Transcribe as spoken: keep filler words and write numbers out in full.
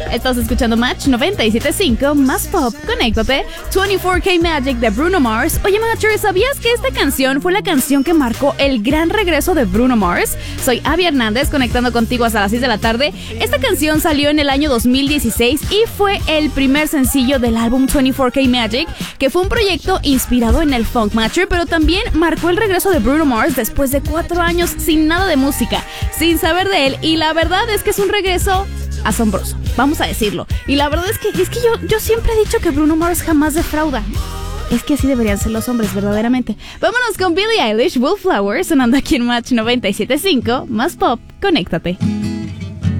Estás escuchando Match noventa y siete punto cinco, más pop, conéctate. veinticuatro K Magic de Bruno Mars. Oye, Matcher, ¿sabías que esta canción fue la canción que marcó el gran regreso de Bruno Mars? Soy Abby Hernández, conectando contigo hasta las seis de la tarde. Esta canción salió en el año dos mil dieciséis y fue el primer sencillo del álbum veinticuatro K Magic, que fue un proyecto inspirado en el funk, Matcher, pero también marcó el regreso de Bruno Mars después de cuatro años sin nada de música, sin saber de él, y la verdad es que es un regreso asombroso, vamos a decirlo. Y la verdad es que, es que yo, yo siempre he dicho que Bruno Mars jamás defrauda. Es que así deberían ser los hombres, verdaderamente. Vámonos con Billie Eilish, Wallflowers, sonando aquí en Match noventa y siete punto cinco, más pop, conéctate.